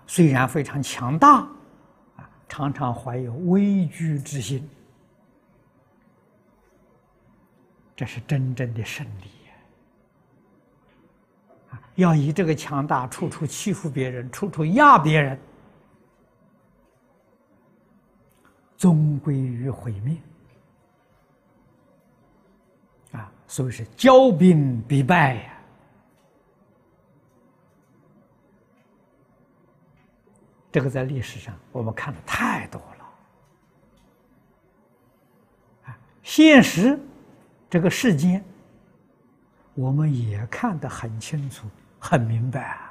虽然非常强大，常常怀有畏惧之心，这是真正的胜利要以这个强大，处处欺负别人，处处压别人，终归于毁灭所以是骄兵必败呀。这个在历史上我们看的太多了现实这个世间我们也看得很清楚很明白